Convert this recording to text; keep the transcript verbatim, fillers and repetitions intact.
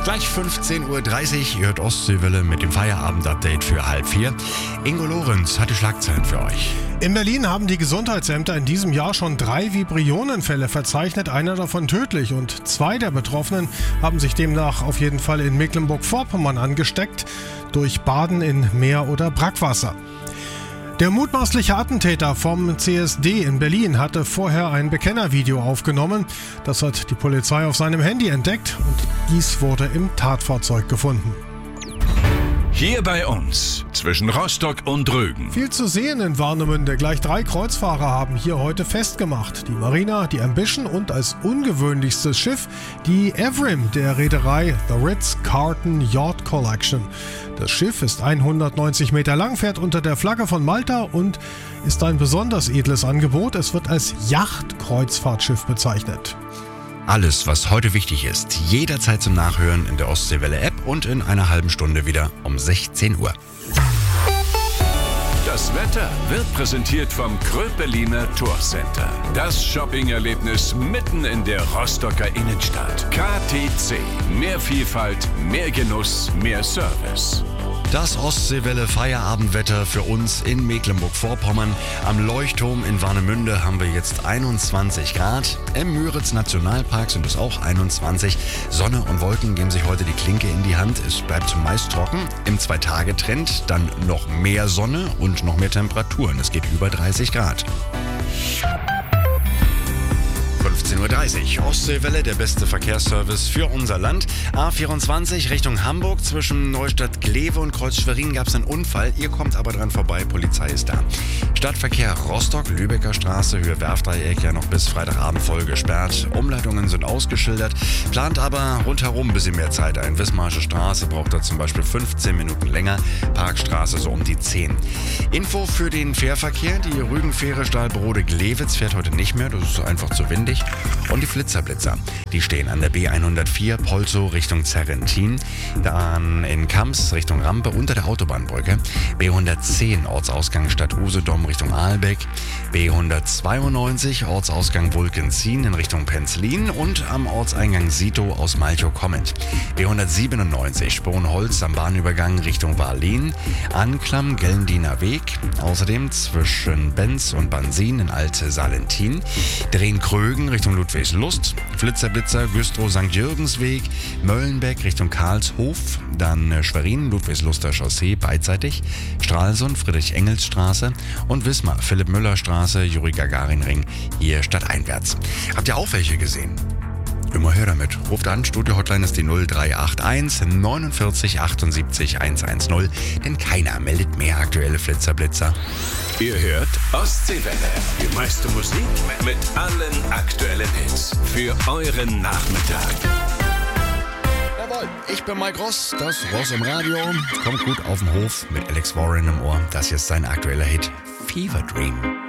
Gleich fünfzehn Uhr dreißig, ihr hört Ostseewelle mit dem Feierabend-Update für halb vier. Ingo Lorenz hat die Schlagzeilen für euch. In Berlin haben die Gesundheitsämter in diesem Jahr schon drei Vibrionenfälle verzeichnet, einer davon tödlich, und zwei der Betroffenen haben sich demnach auf jeden Fall in Mecklenburg-Vorpommern angesteckt, durch Baden in Meer- oder Brackwasser. Der mutmaßliche Attentäter vom C S D in Berlin hatte vorher ein Bekennervideo aufgenommen. Das hat die Polizei auf seinem Handy entdeckt und dies wurde im Tatfahrzeug gefunden. Hier bei uns, zwischen Rostock und Rügen. Viel zu sehen in Warnemünde. Gleich drei Kreuzfahrer haben hier heute festgemacht. Die Marina, die Ambition und als ungewöhnlichstes Schiff die Evrim der Reederei The Ritz-Carlton Yacht Collection. Das Schiff ist hundertneunzig Meter lang, fährt unter der Flagge von Malta und ist ein besonders edles Angebot. Es wird als Yachtkreuzfahrtschiff bezeichnet. Alles, was heute wichtig ist, jederzeit zum Nachhören in der Ostseewelle-App und in einer halben Stunde wieder um sechzehn Uhr. Das Wetter wird präsentiert vom Kröpeliner Tourcenter. Das Shopping-Erlebnis mitten in der Rostocker Innenstadt. K T C. Mehr Vielfalt, mehr Genuss, mehr Service. Das Ostseewelle Feierabendwetter für uns in Mecklenburg-Vorpommern. Am Leuchtturm in Warnemünde haben wir jetzt einundzwanzig Grad. Im Müritz Nationalpark sind es auch einundzwanzig. Sonne und Wolken geben sich heute die Klinke in die Hand. Es bleibt zumeist trocken. Im Zwei-Tage-Trend dann noch mehr Sonne und noch mehr Temperaturen. Es geht über dreißig Grad. fünfzehn Uhr dreißig, Ostseewelle, der beste Verkehrsservice für unser Land. A vierundzwanzig Richtung Hamburg, zwischen Neustadt-Glewe und Kreuz-Schwerin gab es einen Unfall. Ihr kommt aber dran vorbei, Polizei ist da. Stadtverkehr Rostock, Lübecker Straße, Höhe Werfdreieck ja noch bis Freitagabend voll gesperrt. Umleitungen sind ausgeschildert, plant aber rundherum ein bisschen mehr Zeit ein. Wismarsche Straße braucht da zum Beispiel fünfzehn Minuten länger, Parkstraße so um die zehn. Info für den Fährverkehr, die Rügenfähre Stahlbrode-Glewitz fährt heute nicht mehr, das ist einfach zu windig. Und die Flitzerblitzer, die stehen an der B hundertvier Polzow Richtung Zerrentin, dann in Kamps Richtung Rampe unter der Autobahnbrücke, B hundertzehn Ortsausgang Stadt Usedom Richtung Aalbeck, B hundertzweiundneunzig Ortsausgang Wulkenzien in Richtung Penzlin und am Ortseingang Sito aus Malchow kommend, B hundertsiebenundneunzig Sponholz am Bahnübergang Richtung Warlin, Anklam Gellendiner Weg, außerdem zwischen Benz und Bansin in Alte Salentin, Drehen-Krögen Richtung Ludwigslust, Flitzerblitzer Güstrow Sankt Jürgensweg, Möllenbeck Richtung Karlshof, dann Schwerin Ludwigsluster Chaussee beidseitig, Stralsund Friedrich-Engels-Straße und Wismar Philipp-Müller-Straße Juri-Gagarin-Ring hier stadteinwärts. Habt ihr auch welche gesehen? Immer her damit. Ruft an, Studio-Hotline ist die null drei acht eins neunundvierzig achtundsiebzig hundertzehn, denn keiner meldet mehr aktuelle Flitzerblitzer. Ihr hört Ostseewelle. Die meiste Musik mit allen aktuellen Hits für euren Nachmittag. Jawohl, ich bin Mike Ross, das Ross im Radio. Kommt gut auf den Hof mit Alex Warren im Ohr. Das hier ist sein aktueller Hit, Fever Dream.